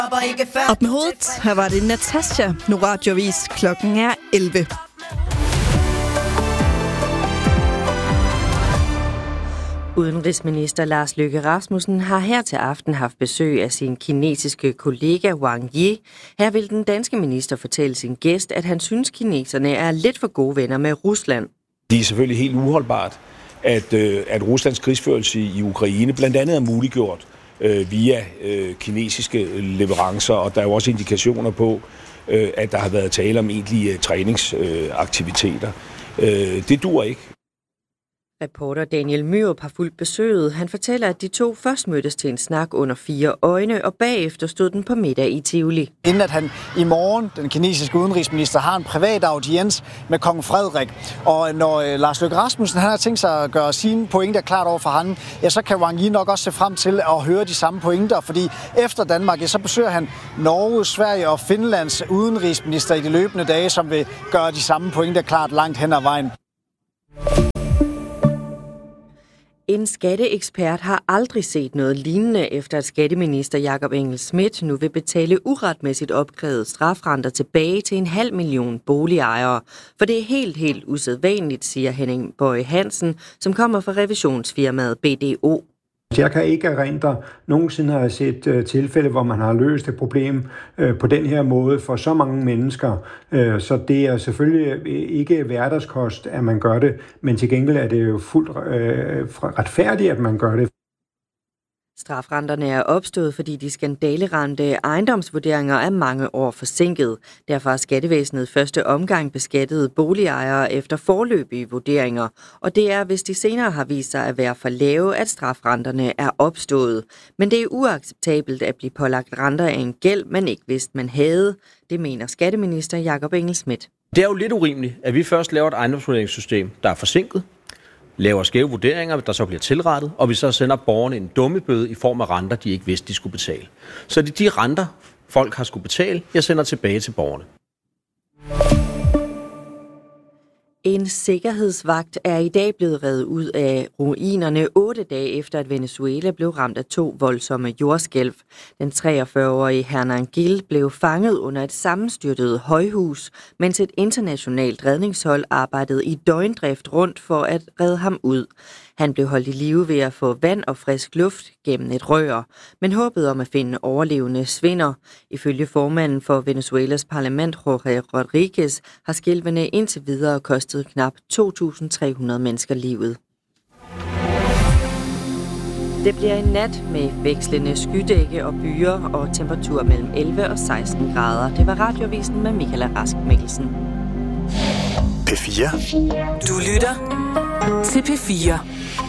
Op med hovedet. Her var det Natasha. Nu radiovis. Klokken er 11. Udenrigsminister Lars Løkke Rasmussen har her til aften haft besøg af sin kinesiske kollega Wang Yi. Her vil den danske minister fortælle sin gæst, at han synes, kineserne er lidt for gode venner med Rusland. Det er selvfølgelig helt uholdbart, at Ruslands krigsførelse i Ukraine blandt andet er muliggjort via kinesiske leverancer, og der er jo også indikationer på, at der har været tale om egentlige træningsaktiviteter. Det duer ikke. Reporter Daniel Myrup har fulgt besøget. Han fortæller, at de to først mødtes til en snak under 4 øjne, og bagefter stod den på middag i Tivoli. Inden at han i morgen, den kinesiske udenrigsminister, har en privat audiens med kong Frederik. Og når Lars Løkke Rasmussen han har tænkt sig at gøre sine pointer klart over for ham, ja, så kan Wang Yi nok også se frem til at høre de samme pointer, fordi efter Danmark, ja, så besøger han Norge, Sverige og Finlands udenrigsminister i de løbende dage, som vil gøre de samme pointer klart langt hen ad vejen. En skatteekspert har aldrig set noget lignende, efter at skatteminister Jakob Engel-Schmidt nu vil betale uretmæssigt opkrævet strafrenter tilbage til 500.000 boligejere. For det er helt usædvanligt, siger Henning Bøje Hansen, som kommer fra revisionsfirmaet BDO. Jeg kan ikke erindre, nogensinde har jeg set tilfælde, hvor man har løst et problem på den her måde for så mange mennesker. Så det er selvfølgelig ikke hverdagskost, at man gør det, men til gengæld er det jo fuldt retfærdigt, at man gør det. Strafrenterne er opstået, fordi de skandaleramte ejendomsvurderinger er mange år forsinket. Derfor har skattevæsenet første omgang beskattet boligejere efter foreløbige vurderinger. Og det er, hvis de senere har vist sig at være for lave, at strafrenterne er opstået. Men det er uacceptabelt at blive pålagt renter af en gæld, man ikke vidste, man havde. Det mener skatteminister Jakob Engel-Schmidt. Det er jo lidt urimeligt, at vi først laver et ejendomsvurderingssystem, der er forsinket, laver skæve vurderinger, der så bliver tilrettet, og vi så sender borgerne en dummebøde i form af renter, de ikke vidste, de skulle betale. Så det er de renter, folk har skulle betale, jeg sender tilbage til borgerne. En sikkerhedsvagt er i dag blevet revet ud af ruinerne 8 dage efter, at Venezuela blev ramt af 2 voldsomme jordskælv. Den 43-årige Hernan Gil blev fanget under et sammenstyrtet højhus, mens et internationalt redningshold arbejdede i døgndrift rundt for at redde ham ud. Han blev holdt i live ved at få vand og frisk luft gennem et rør, men håbet om at finde overlevende svinder. Ifølge formanden for Venezuelas parlament, Jorge Rodriguez, har skælvene indtil videre kostet knap 2.300 mennesker livet. Det bliver en nat med vekslende skydække og byer og temperatur mellem 11 og 16 grader. Det var Radiovisen med Michael Rask Mikkelsen. P4. Du lytter til P4.